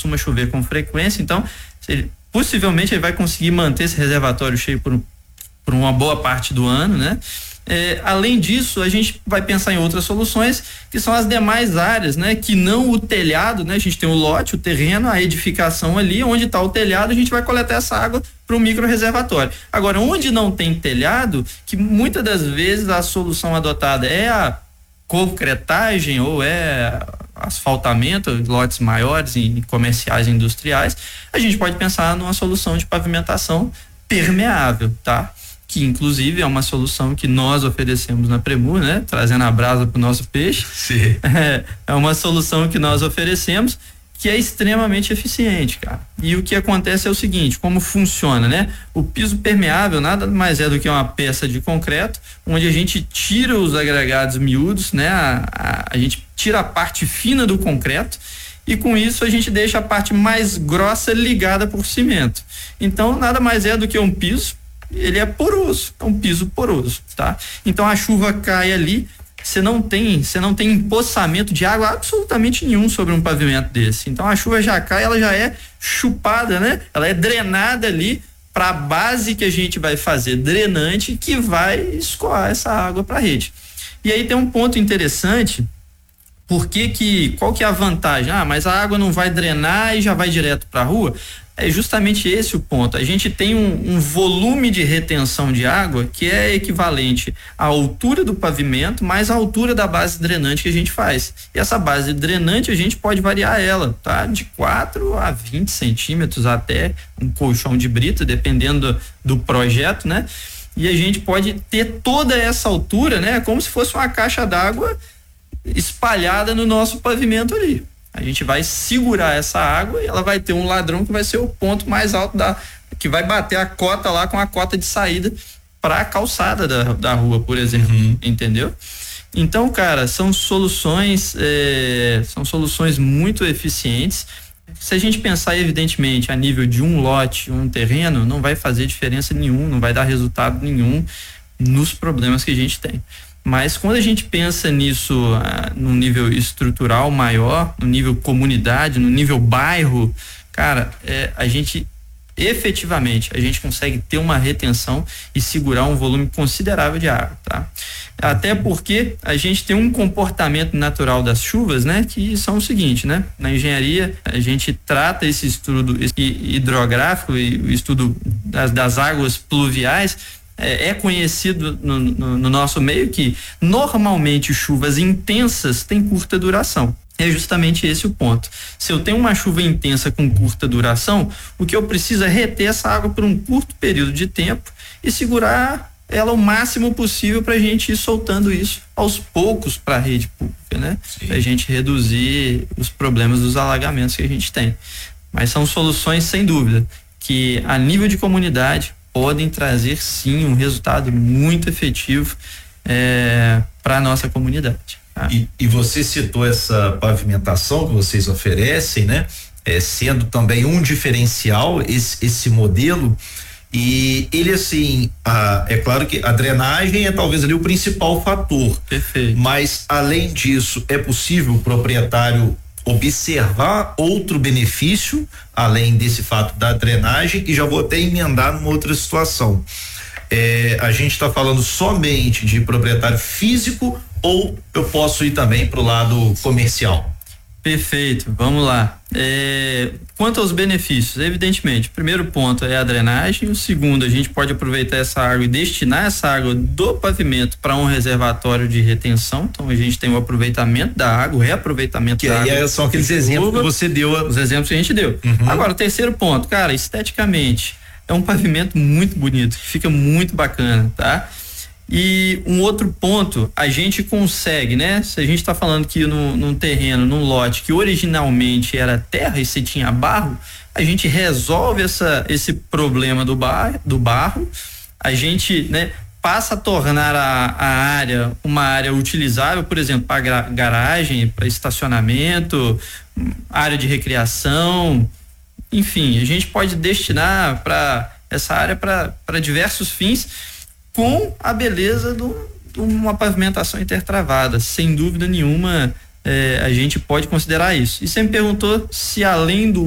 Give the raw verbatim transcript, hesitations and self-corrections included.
costuma chover com frequência, então ele, possivelmente ele vai conseguir manter esse reservatório cheio por, por uma boa parte do ano, né? É, além disso, a gente vai pensar em outras soluções, que são as demais áreas, né? Que não o telhado, né? A gente tem o lote, o terreno, a edificação ali, onde está o telhado, a gente vai coletar essa água para o micro reservatório. Agora, onde não tem telhado, que muitas das vezes a solução adotada é a concretagem ou é asfaltamento, lotes maiores e comerciais e industriais, a gente pode pensar numa solução de pavimentação permeável, tá? Que inclusive é uma solução que nós oferecemos na Premur, né? Trazendo a brasa para o nosso peixe. Sim. É, é uma solução que nós oferecemos que é extremamente eficiente, cara. E o que acontece é o seguinte, como funciona, né? O piso permeável nada mais é do que uma peça de concreto, onde a gente tira os agregados miúdos, né? A, a, a gente tira a parte fina do concreto e com isso a gente deixa a parte mais grossa ligada por cimento. Então nada mais é do que um piso. Ele é poroso, é um piso poroso, tá? Então a chuva cai ali, você não tem, você não tem empoçamento de água absolutamente nenhum sobre um pavimento desse. Então a chuva já cai, ela já é chupada, né? Ela é drenada ali para a base que a gente vai fazer drenante, que vai escoar essa água para a rede. E aí tem um ponto interessante, porque que, qual que é a vantagem? Ah, mas a água não vai drenar e já vai direto para a rua? É justamente esse o ponto. A gente tem um, um volume de retenção de água que é equivalente à altura do pavimento mais a altura da base drenante que a gente faz. E essa base drenante a gente pode variar ela, tá? De quatro a vinte centímetros até um colchão de brita, dependendo do, do projeto, né? E a gente pode ter toda essa altura, né? Como se fosse uma caixa d'água espalhada no nosso pavimento ali. A gente vai segurar essa água e ela vai ter um ladrão que vai ser o ponto mais alto da, que vai bater a cota lá com a cota de saída para a calçada da, da rua, por exemplo, uhum. Entendeu? Então, cara, são soluções é, são soluções muito eficientes. Se a gente pensar evidentemente a nível de um lote, um terreno, não vai fazer diferença nenhum, não vai dar resultado nenhum nos problemas que a gente tem. Mas quando a gente pensa nisso ah, num nível estrutural maior, no nível comunidade, no nível bairro, cara, é, a gente efetivamente, a gente consegue ter uma retenção e segurar um volume considerável de água, tá? Até porque a gente tem um comportamento natural das chuvas, né? Que são o seguinte, né? Na engenharia, a gente trata esse estudo hidrográfico e o estudo das, das águas pluviais. É conhecido no, no, no nosso meio que normalmente chuvas intensas têm curta duração. É justamente esse o ponto. Se eu tenho uma chuva intensa com curta duração, o que eu preciso é reter essa água por um curto período de tempo e segurar ela o máximo possível para a gente ir soltando isso aos poucos para a rede pública, né? Para a gente reduzir os problemas dos alagamentos que a gente tem. Mas são soluções, sem dúvida, que a nível de comunidade podem trazer sim um resultado muito efetivo é, para a nossa comunidade. Tá? E, e você citou essa pavimentação que vocês oferecem, né? É, sendo também um diferencial esse, esse modelo, e ele assim, a, é claro que a drenagem é talvez ali o principal fator. Perfeito. Mas além disso, é possível o proprietário observar outro benefício além desse fato da drenagem, e já vou até emendar numa outra situação. É, a gente está falando somente de proprietário físico ou eu posso ir também para o lado comercial? Perfeito, vamos lá. É, quanto aos benefícios, evidentemente, o primeiro ponto é a drenagem, o segundo, a gente pode aproveitar essa água e destinar essa água do pavimento para um reservatório de retenção, então a gente tem o aproveitamento da água, o reaproveitamento que da aí água. É, são aqueles exemplos que você deu. Os exemplos que a gente deu. Uhum. Agora, o terceiro ponto, cara, esteticamente, é um pavimento muito bonito, que fica muito bacana, tá? E um outro ponto, a gente consegue, né? Se a gente está falando que no, num terreno, num lote que originalmente era terra e se tinha barro, a gente resolve essa, esse problema do, bar, do barro, a gente, né, passa a tornar a, a área uma área utilizável, por exemplo, para garagem, para estacionamento, área de recreação, enfim, a gente pode destinar para essa área para diversos fins, com a beleza de uma pavimentação intertravada. Sem dúvida nenhuma, eh, a gente pode considerar isso. E você me perguntou se além do